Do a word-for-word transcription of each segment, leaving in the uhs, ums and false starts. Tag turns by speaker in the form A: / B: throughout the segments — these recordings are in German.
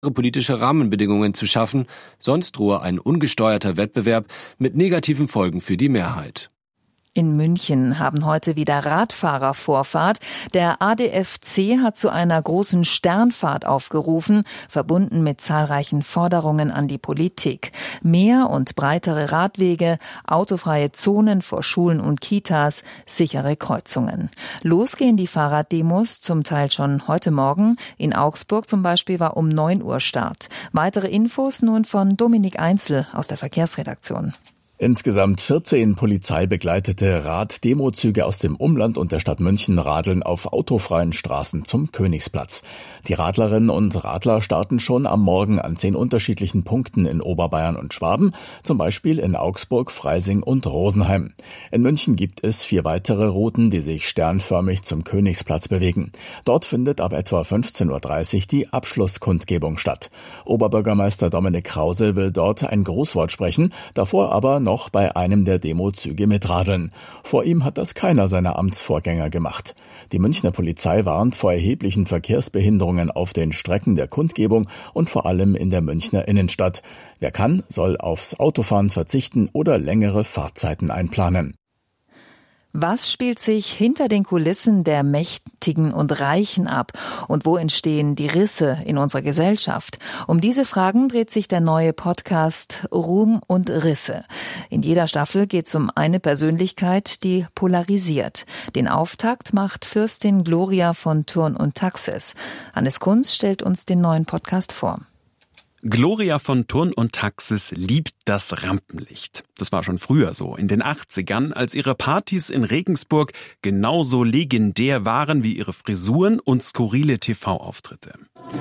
A: politische Rahmenbedingungen zu schaffen, sonst drohe ein ungesteuerter Wettbewerb mit negativen Folgen für die Mehrheit.
B: In München haben heute wieder Radfahrer Vorfahrt. Der A D F C hat zu einer großen Sternfahrt aufgerufen, verbunden mit zahlreichen Forderungen an die Politik. Mehr und breitere Radwege, autofreie Zonen vor Schulen und Kitas, sichere Kreuzungen. Losgehen die Fahrraddemos zum Teil schon heute Morgen. In Augsburg zum Beispiel war um neun Uhr Start. Weitere Infos nun von Dominik Einzel aus der Verkehrsredaktion.
C: Insgesamt vierzehn polizeibegleitete Rad-Demozüge aus dem Umland und der Stadt München radeln auf autofreien Straßen zum Königsplatz. Die Radlerinnen und Radler starten schon am Morgen an zehn unterschiedlichen Punkten in Oberbayern und Schwaben, zum Beispiel in Augsburg, Freising und Rosenheim. In München gibt es vier weitere Routen, die sich sternförmig zum Königsplatz bewegen. Dort findet ab etwa fünfzehn Uhr dreißig die Abschlusskundgebung statt. Oberbürgermeister Dominik Krause will dort ein Grußwort sprechen, davor aber noch noch bei einem der Demozüge mitradeln. Vor ihm hat das keiner seiner Amtsvorgänger gemacht. Die Münchner Polizei warnt vor erheblichen Verkehrsbehinderungen auf den Strecken der Kundgebung und vor allem in der Münchner Innenstadt. Wer kann, soll aufs Autofahren verzichten oder längere Fahrzeiten einplanen.
B: Was spielt sich hinter den Kulissen der Mächtigen und Reichen ab? Und wo entstehen die Risse in unserer Gesellschaft? Um diese Fragen dreht sich der neue Podcast Ruhm und Risse. In jeder Staffel geht es um eine Persönlichkeit, die polarisiert. Den Auftakt macht Fürstin Gloria von Thurn und Taxis. Hannes Kunz stellt uns den neuen Podcast vor.
D: Gloria von Thurn und Taxis liebt das Rampenlicht. Das war schon früher so, in den achtzigern, als ihre Partys in Regensburg genauso legendär waren wie ihre Frisuren und skurrile T V-Auftritte.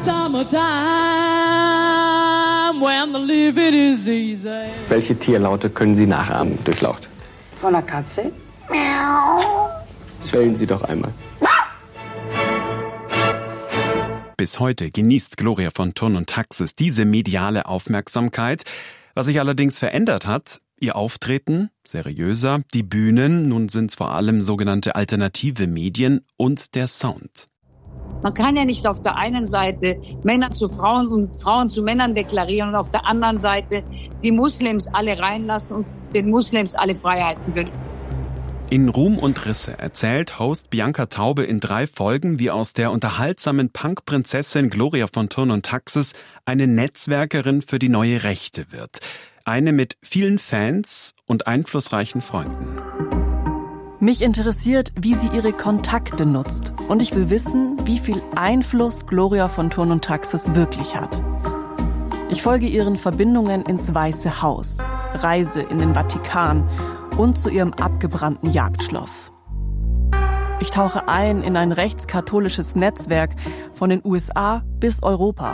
E: Welche Tierlaute können Sie nachahmen, Durchlaucht?
F: Von einer Katze?
E: Bellen Sie doch einmal.
D: Bis heute genießt Gloria von Thurn und Taxis diese mediale Aufmerksamkeit. Was sich allerdings verändert hat, ihr Auftreten, seriöser, die Bühnen, nun sind es vor allem sogenannte alternative Medien und der Sound.
F: Man kann ja nicht auf der einen Seite Männer zu Frauen und Frauen zu Männern deklarieren und auf der anderen Seite die Muslims alle reinlassen und den Muslims alle Freiheiten gönnen.
D: In Ruhm und Risse erzählt Host Bianca Taube in drei Folgen, wie aus der unterhaltsamen Punk-Prinzessin Gloria von Thurn und Taxis eine Netzwerkerin für die neue Rechte wird. Eine mit vielen Fans und einflussreichen Freunden.
G: Mich interessiert, wie sie ihre Kontakte nutzt. Und ich will wissen, wie viel Einfluss Gloria von Thurn und Taxis wirklich hat. Ich folge ihren Verbindungen ins Weiße Haus, reise in den Vatikan und zu ihrem abgebrannten Jagdschloss. Ich tauche ein in ein rechtskatholisches Netzwerk von den U S A bis Europa.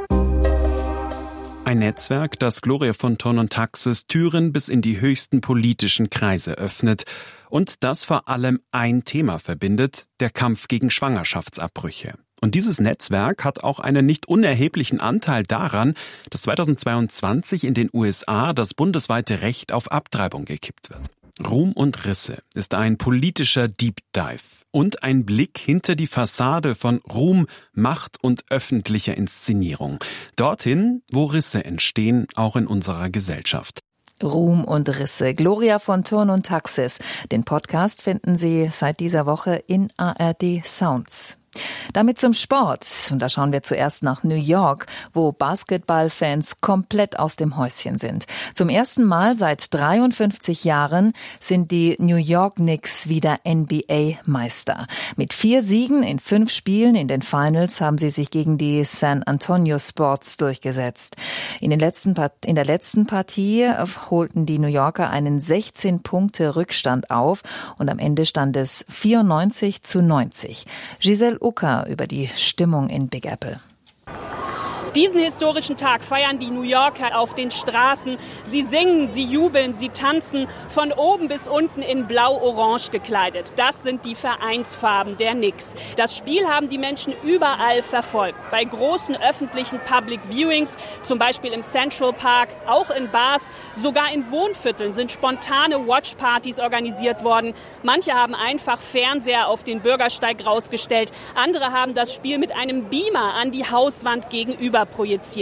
D: Ein Netzwerk, das Gloria von Thurn und Taxis Türen bis in die höchsten politischen Kreise öffnet und das vor allem ein Thema verbindet, der Kampf gegen Schwangerschaftsabbrüche. Und dieses Netzwerk hat auch einen nicht unerheblichen Anteil daran, dass zweitausendzweiundzwanzig in den U S A das bundesweite Recht auf Abtreibung gekippt wird. Ruhm und Risse ist ein politischer Deep Dive und ein Blick hinter die Fassade von Ruhm, Macht und öffentlicher Inszenierung. Dorthin, wo Risse entstehen, auch in unserer Gesellschaft.
B: Ruhm und Risse. Gloria von Thurn und Taxis. Den Podcast finden Sie seit dieser Woche in A R D Sounds. Damit zum Sport. Und da schauen wir zuerst nach New York, wo Basketballfans komplett aus dem Häuschen sind. Zum ersten Mal seit dreiundfünfzig Jahren sind die New York Knicks wieder N B A-Meister. Mit vier Siegen in fünf Spielen in den Finals haben sie sich gegen die San Antonio Spurs durchgesetzt. In, den letzten Part- in der letzten Partie holten die New Yorker einen sechzehn Punkte Rückstand auf und am Ende stand es vierundneunzig zu neunzig. Giselle Ucker über die Stimmung in Big Apple.
H: Diesen historischen Tag feiern die New Yorker auf den Straßen. Sie singen, sie jubeln, sie tanzen, von oben bis unten in blau-orange gekleidet. Das sind die Vereinsfarben der Knicks. Das Spiel haben die Menschen überall verfolgt. Bei großen öffentlichen Public Viewings, zum Beispiel im Central Park, auch in Bars, sogar in Wohnvierteln sind spontane Watchpartys organisiert worden. Manche haben einfach Fernseher auf den Bürgersteig rausgestellt. Andere haben das Spiel mit einem Beamer an die Hauswand gegenüber Bilder projiziert.